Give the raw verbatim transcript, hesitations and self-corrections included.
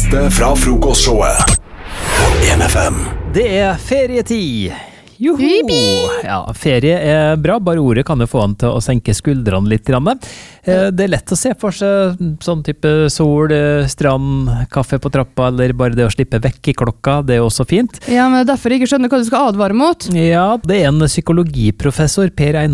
beste fra frokostshowet på en F M. Det er ferietid. Joho! Yippee! Ja, ferie er bra, bare ordet kan jo få han til å senke skuldrene litt. Det er lett å se for seg sånn type sol, strand, kaffe på trappa, eller bare det å slippe vekk i klokka, det er også fint. Ja, men det er derfor jeg ikke skjønner hva du skal advare mot. Ja, det er en psykologiprofessor, Per Einar